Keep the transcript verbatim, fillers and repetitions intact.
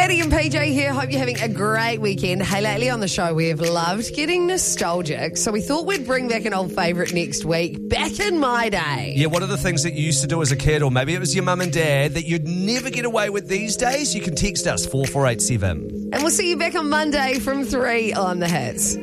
Maddie and P J here. Hope you're having a great weekend. Hey, lately on the show, we have loved getting nostalgic, so we thought we'd bring back an old favourite next week. Back in my day. Yeah, what are the things that you used to do as a kid, or maybe it was your mum and dad, that you'd never get away with these days? You can text us four four eight seven. And we'll see you back on Monday from three on The Hits.